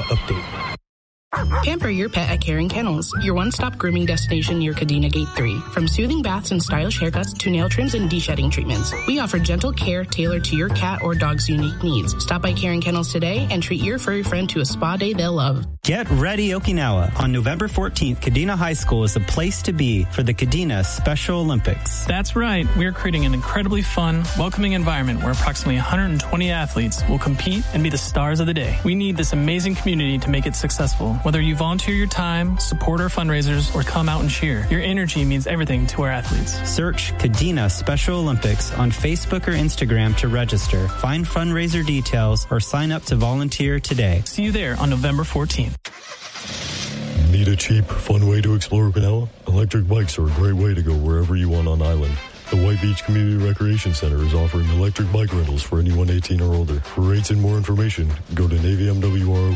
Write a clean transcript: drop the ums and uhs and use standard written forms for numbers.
update. Pamper your pet at Caring Kennels, your one-stop grooming destination near Kadena Gate 3. From soothing baths and stylish haircuts to nail trims and de-shedding treatments, we offer gentle care tailored to your cat or dog's unique needs. Stop by Caring Kennels today and treat your furry friend to a spa day they'll love. Get ready, Okinawa. On November 14th, Kadena High School is the place to be for the Kadena Special Olympics. That's right. We're creating an incredibly fun, welcoming environment where approximately 120 athletes will compete and be the stars of the day. We need this amazing community to make it successful. Whether you volunteer your time, support our fundraisers, or come out and cheer, your energy means everything to our athletes. Search Kadena Special Olympics on Facebook or Instagram to register, find fundraiser details, or sign up to volunteer today. See you there on November 14th. Need a cheap, fun way to explore Okinawa? Electric bikes are a great way to go wherever you want on island. The White Beach Community Recreation Center is offering electric bike rentals for anyone 18 or older. For rates and more information, go to NavyMWR